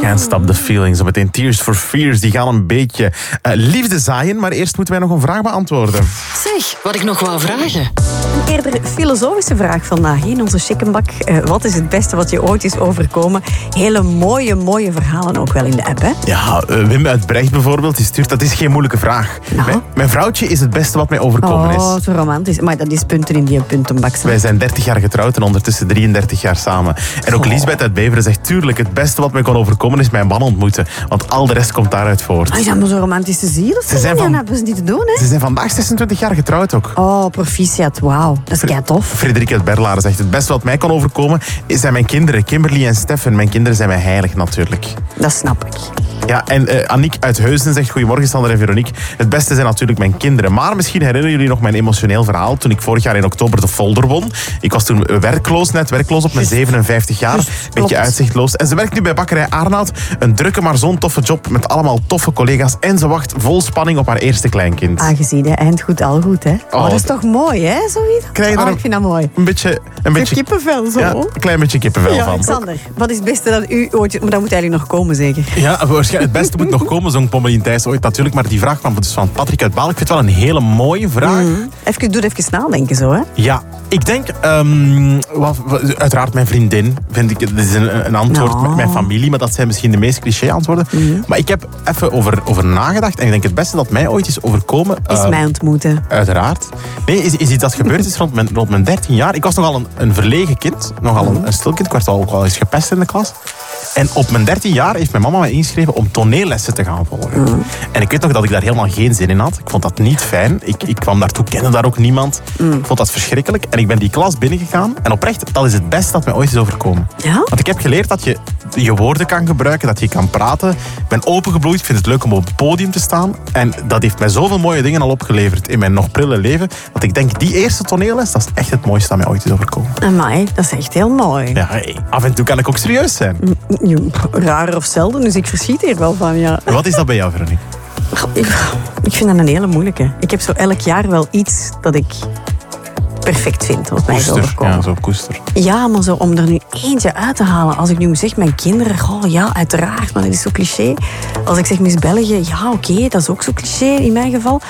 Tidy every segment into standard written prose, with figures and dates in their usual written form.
Can't Stop the Feelings. Zo meteen Tears for Fears. Die gaan een beetje liefde zaaien. Maar eerst moeten wij nog een vraag beantwoorden. Zeg, wat ik nog wou vragen. Een eerder filosofische vraag vandaag in onze chickenbak. Wat is het beste wat je ooit is overkomen? Hele mooie verhalen ook wel in de app, hè? Ja, Wim uit Brecht bijvoorbeeld, die stuurt, dat is geen moeilijke vraag. Nou. Mijn vrouwtje is het beste wat mij overkomen is. Oh, zo romantisch. Maar dat is punten in die puntenbak. Wij zijn 30 jaar getrouwd en ondertussen 33 jaar samen. En ook Lisbeth uit Beveren zegt, tuurlijk, het beste wat mij kon overkomen is mijn man ontmoeten. Want al de rest komt daaruit voort. Is dat maar zo romantisch te zien? Of dan hebben ze niet te doen, hè? Ze zijn vandaag 26 jaar getrouwd ook. Oh, proficiat, wauw. Dat is kei tof. Frederik uit Berlaren zegt, het beste wat mij kon overkomen zijn mijn kinderen, Kimberly en Steffen. Mijn kinderen zijn mij heilig natuurlijk. Dat snap ik. Ja, en Aniek uit Heusden zegt, goedemorgen Sander en Veronique. Het beste zijn natuurlijk mijn kinderen. Maar misschien herinneren jullie nog mijn emotioneel verhaal toen ik vorig jaar in oktober de folder won. Ik was toen net werkloos op mijn 57 jaar. Beetje uitzichtloos. En ze werkt nu bij bakkerij Arnoud. Een drukke maar zo'n toffe job met allemaal toffe collega's. En ze wacht vol spanning op haar eerste kleinkind. Aangezien, hè. Eind goed, al goed, hè. Oh, dat is toch mooi, hè, zoiets? Krijg je daar ik vind dat mooi. Een beetje kippenvel, zo. Ja, een klein beetje kippenvel van. Alexander, wat is het beste dat u ooit... Maar dat moet eigenlijk nog komen, zeker? Ja, waarschijnlijk het beste moet nog komen, zong Pommelien Thijs ooit natuurlijk. Maar die vraag kwam dus van Patrick uit Baal. Ik vind het wel een hele mooie vraag. Doe even nadenken zo, hè. Ja, ik denk... uiteraard mijn vriendin, vind ik. Dat is een antwoord met mijn familie, maar dat zijn misschien de meest cliché antwoorden. Maar ik heb even over nagedacht en ik denk het beste dat mij ooit is overkomen... Is mij ontmoeten. Uiteraard. Nee, is iets dat gebeurd is rond mijn 13 jaar. Ik was nogal een verlegen kind, nogal een stil kind. Ik werd ook wel eens gepest in de klas. En op mijn 13 jaar heeft mijn mama mij ingeschreven om toneellessen te gaan volgen. En ik weet nog dat ik daar helemaal geen zin in had. Ik vond dat niet fijn. Ik kwam daartoe, kende daar ook niemand. Ik vond dat verschrikkelijk. En ik ben die klas binnengegaan. En oprecht, dat is het beste dat mij ooit is overkomen. Ja? Want ik heb geleerd dat je woorden kan gebruiken, dat je kan praten. Ik ben opengebloeid. Ik vind het leuk om op het podium te staan. En dat heeft mij zoveel mooie dingen al opgeleverd in mijn nog prille leven. Dat ik denk, die eerste toneelles, dat is echt het mooiste dat mij ooit is overkomen. Amai, dat is echt heel mooi. Ja, af en toe kan ik ook serieus zijn. Raar of zelden, dus ik verschiet hier wel van, ja. Wat is dat bij jou, Veronique? Ik vind dat een hele moeilijke. Ik heb zo elk jaar wel iets dat ik perfect vind, wat mij is overkomen. Ja, zo koester. Ja, maar zo om er nu eentje uit te halen. Als ik nu zeg mijn kinderen, ja, uiteraard, maar dat is zo cliché. Als ik zeg Miss België, ja, oké, dat is ook zo cliché in mijn geval.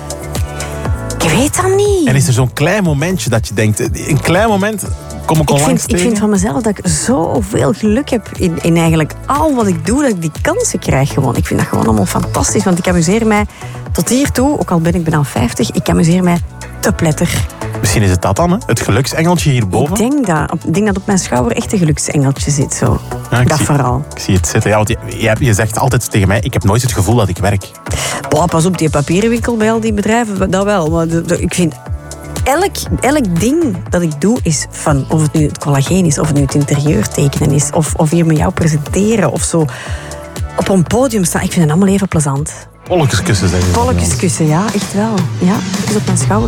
Ik weet dat niet. En is er zo'n klein momentje dat je denkt, een klein moment... Ik vind van mezelf dat ik zoveel geluk heb in eigenlijk al wat ik doe, dat ik die kansen krijg gewoon. Ik vind dat gewoon allemaal fantastisch, want ik amuseer mij tot hiertoe, ook al ben ik bijna 50, ik amuseer mij te pletter. Misschien is het dat dan, hè? Het geluksengeltje hierboven? Ik denk dat op mijn schouder echt een geluksengeltje zit, zo. Ja, vooral. Ik zie het zitten. Ja, want je zegt altijd tegen mij, ik heb nooit het gevoel dat ik werk. Boah, pas op, die papierenwinkel bij al die bedrijven, dat wel. Maar ik vind... Elk ding dat ik doe is van, of het nu het collageen is, of het nu het interieur tekenen is, of hier met jou presenteren, of zo op een podium staan. Ik vind het allemaal even plezant. Wolkjeskussen, zeg je. Wolkjeskussen, ja, echt wel. Ja, dus op mijn schouder.